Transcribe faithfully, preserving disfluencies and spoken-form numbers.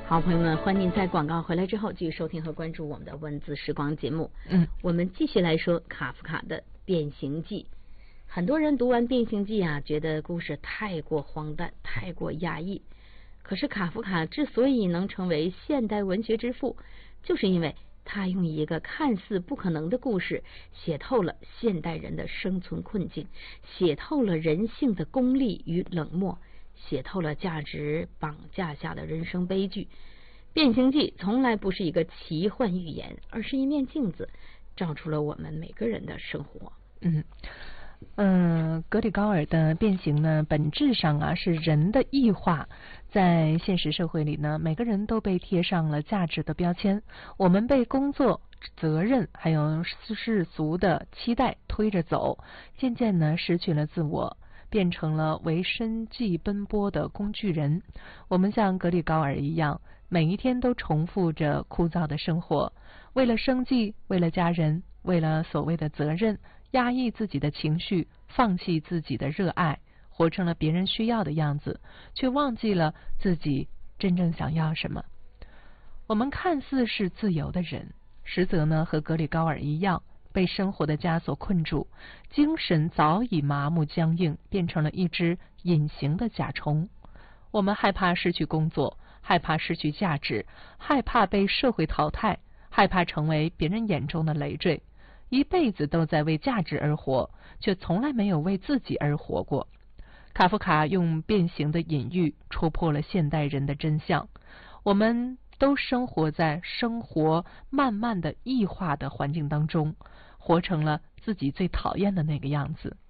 好，朋友们，欢迎您在广告回来之后继续收听和关注我们的文字时光节目。 嗯， 我们继续来说卡夫卡的《变形记》。很多人读完《变形记》啊，觉得故事太过荒诞，太过压抑。可是卡夫卡之所以能成为现代文学之父，就是因为他用一个看似不可能的故事，写透了现代人的生存困境，写透了人性的功利与冷漠，写透了价值绑架下的人生悲剧。《变形记》从来不是一个奇幻寓言，而是一面镜子，照出了我们每个人的生活。 嗯嗯，格里高尔的变形呢，本质上啊是人的异化。在现实社会里呢，每个人都被贴上了价值的标签，我们被工作、责任还有世俗的期待推着走，渐渐呢失去了自我，变成了为生计奔波的工具人。我们像格里高尔一样，每一天都重复着枯燥的生活，为了生计，为了家人，为了所谓的责任，压抑自己的情绪，放弃自己的热爱，活成了别人需要的样子，却忘记了自己真正想要什么。我们看似是自由的人，实则呢和格里高尔一样，被生活的枷锁困住，精神早已麻木僵硬，变成了一只隐形的甲虫。我们害怕失去工作，害怕失去价值，害怕被社会淘汰，害怕成为别人眼中的累赘，一辈子都在为价值而活，却从来没有为自己而活过。卡夫卡用变形的隐喻戳破了现代人的真相，我们都生活在生活慢慢的异化的环境当中，活成了自己最讨厌的那个样子。